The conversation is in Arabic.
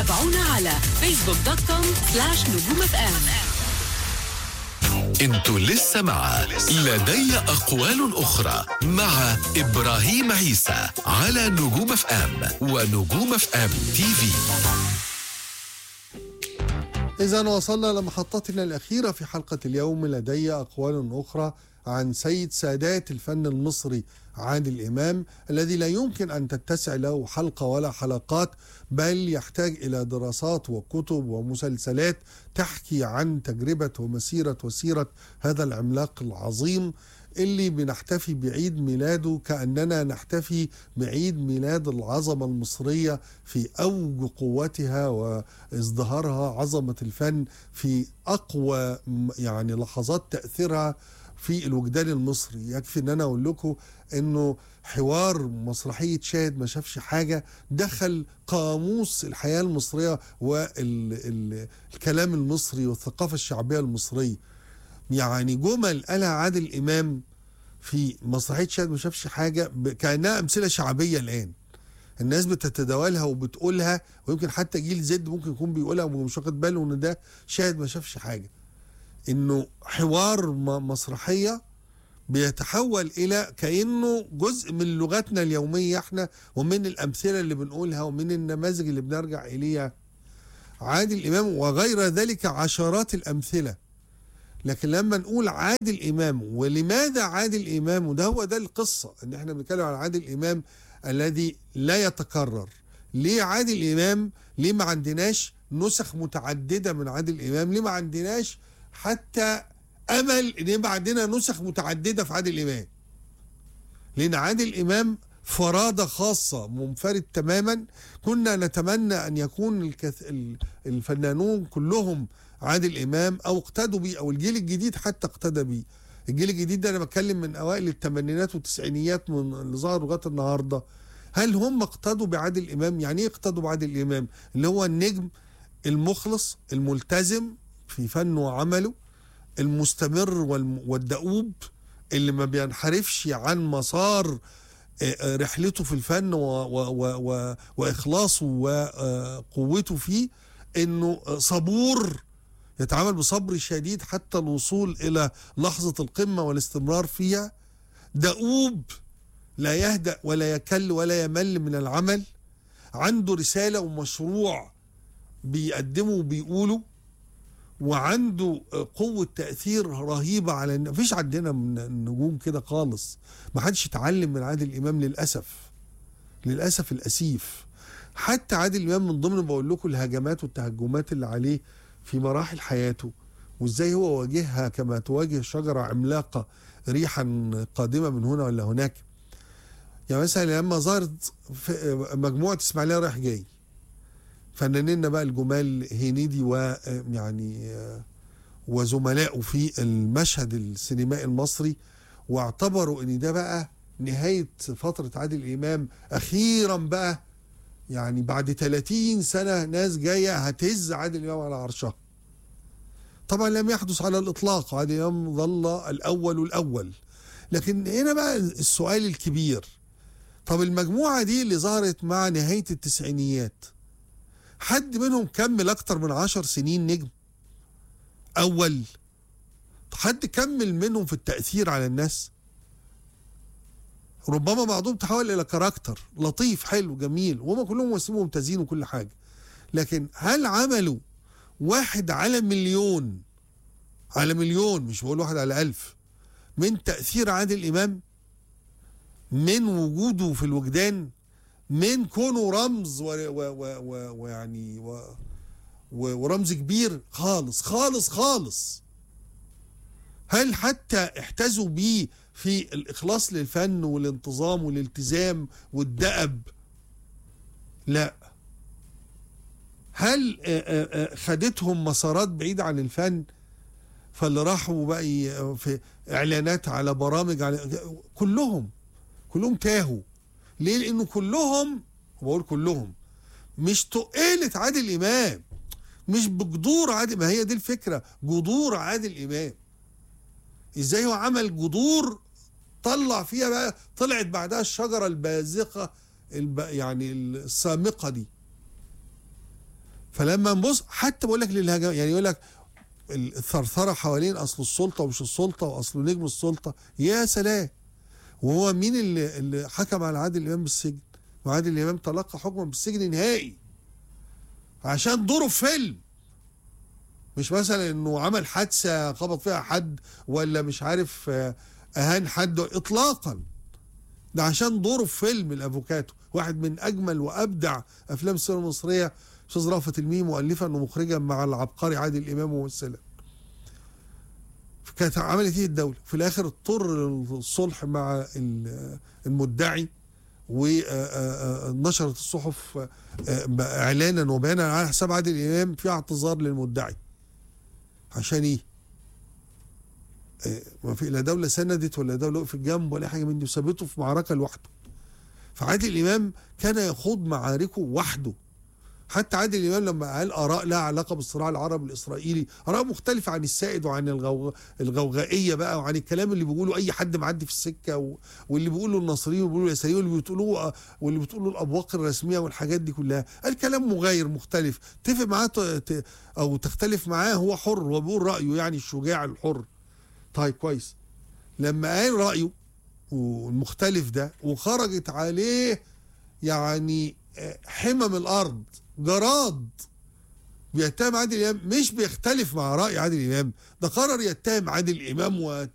تابعونا على facebook.com/نجوم FM. انتوا لسه مع لدي أقوال أخرى مع إبراهيم عيسى على نجوم اف ام ونجوم اف ام تي في. إذا وصلنا لمحطتنا الأخيرة في حلقة اليوم لدي أقوال أخرى عن سيد سادات الفن المصري عادل إمام، الذي لا يمكن أن تتسع له حلقة ولا حلقات، بل يحتاج إلى دراسات وكتب ومسلسلات تحكي عن تجربة ومسيرة وسيرة هذا العملاق العظيم اللي بنحتفي بعيد ميلاده كأننا نحتفي بعيد ميلاد العظمة المصرية في أوج قوتها وازدهارها، عظمة الفن في أقوى يعني لحظات تأثيرها في الوجدان المصري. يكفي ان انا اقول لكم انه حوار مسرحية شاهد ما شافش حاجة دخل قاموس الحياة المصرية والكلام المصري والثقافة الشعبية المصرية. يعني جمل قالها عادل إمام في مسرحية شاهد ما شافش حاجة كأنها أمثلة شعبية الآن، الناس بتتداولها وبتقولها، ويمكن حتى جيل زد ممكن يكون بيقولها ومش واخد باله ان ده شاهد ما شافش حاجة. انه حوار مسرحية بيتحول الى كأنه جزء من لغتنا اليومية احنا، ومن الامثلة اللي بنقولها ومن النماذج اللي بنرجع اليها. عادل امام وغير ذلك عشرات الامثلة، لكن لما نقول عادل امام ولماذا عادل امام، وده هو ده القصة، ان احنا بنتكلم عن عادل امام الذي لا يتكرر. ليه عادل امام؟ ليه ما عندناش نسخ متعددة من عادل امام؟ ليه ما عندناش حتى امل ان يبقى عندنا نسخ متعدده في عادل امام؟ لان عادل امام فرادة خاصة، منفرد تماما. كنا نتمنى ان يكون الفنانون كلهم عادل امام او اقتدوا بيه، او الجيل الجديد حتى اقتدى بيه. الجيل الجديد ده انا بتكلم من اوائل الثمانينات والتسعينيات من اللي ظهروا لغايه النهارده. هل هم اقتدوا بعادل امام؟ يعني ايه اقتدوا بعادل امام؟ اللي هو النجم المخلص الملتزم في فنه وعمله، المستمر والدؤوب، اللي ما بينحرفش عن مسار رحلته في الفن وإخلاصه وقوته فيه، انه صبور، يتعامل بصبر شديد حتى الوصول الى لحظة القمة والاستمرار فيها، دؤوب لا يهدأ ولا يكل ولا يمل من العمل، عنده رسالة ومشروع بيقدمه وبيقوله، وعنده قوة تأثير رهيبة على مفيش عندنا من النجوم كده خالص. ما حدش يتعلم من عادل إمام للأسف الأسيف. حتى عادل إمام من ضمن بقول لكم الهجمات والتهجمات اللي عليه في مراحل حياته، وإزاي هو واجهها كما تواجه شجرة عملاقة ريحا قادمة من هنا ولا هناك. يعني مثلا لما ظهرت مجموعة إسماعيلية رايح جاي، فنانينا بقى الجمال هنيدي ويعني وزملائه في المشهد السينمائي المصري، واعتبروا ان ده بقى نهاية فترة عادل امام. اخيرا بقى يعني بعد 30 سنة ناس جاية هتهز عادل امام على عرشها. طبعا لم يحدث على الاطلاق، عادل امام ظل الاول. لكن هنا بقى السؤال الكبير، طب المجموعة دي اللي ظهرت مع نهاية التسعينيات، حد منهم كمل اكتر من 10 سنين نجم اول؟ حد كمل منهم في التأثير على الناس؟ ربما بعضهم تحول الى كاركتر لطيف حلو جميل، وهم كلهم ممثلين ممتازين وكل حاجة، لكن هل عملوا واحد على مليون مش بقول واحد على 1000 من تأثير عادل امام، من وجوده في الوجدان، من كونه رمز ويعني ورمز كبير خالص؟ هل حتى احتذوا بيه في الإخلاص للفن والانتظام والالتزام والدأب؟ لا. هل خدتهم مسارات بعيدة عن الفن، فاللي راحوا بقى في إعلانات على برامج كلهم تاهوا؟ ليه؟ لأنه كلهم، بقول كلهم، مش تقالة عادل إمام، مش بجذور عادل. ما هي دي الفكرة، جذور عادل إمام. إزاي هو عمل جذور طلع فيها بقى، طلعت بعدها الشجرة البازقة يعني السامقة دي. فلما نبص حتى بقول لك للهجمه، يعني يقول لك الثرثره حوالين اصل السلطه ومش السلطه واصل نجم السلطه، يا سلام. وهو مين اللي حكم على عادل امام بالسجن؟ وعادل امام تلقى حكما بالسجن نهائي عشان دوره في فيلم، مش مثلا انه عمل حادثه خبط فيها حد ولا مش عارف اهان حد اطلاقا، ده عشان دوره في فيلم الافوكاتو، واحد من اجمل وابدع افلام السينما المصريه، استاذ رأفت الميمي مؤلفا ومخرجا مع العبقري عادل امام ممثلا. كانت عملت ايه الدوله؟ في الاخر اضطر الصلح مع المدعي، ونشرت الصحف اعلانا وبيانا على حساب عادل امام في اعتذار للمدعي. عشان ايه؟ ما في لا دوله سندت ولا دوله وقفت جنب ولا حاجه من دي، وسابته في معركه لوحده. فعادل امام كان يخوض معاركه وحده. حتى عادل امام لما قال اراء لها علاقه بالصراع العربي الاسرائيلي، اراء مختلفه عن السائد وعن الغوغائيه بقى، وعن الكلام اللي بيقوله اي حد معدي في السكه، واللي بيقوله الناصريين وبيقولوا اليساريين واللي بتقوله الابواق الرسميه والحاجات دي كلها. الكلام مغاير مختلف، تتفق معاه او تختلف معاه، هو حر، هو بيقول رايه، يعني الشجاع الحر. طيب كويس. لما قال رايه والمختلف ده وخرجت عليه يعني حمم الارض، جراد بيتهم عادل امام، مش بيختلف مع راي عادل امام، ده قرر يتهم عادل امام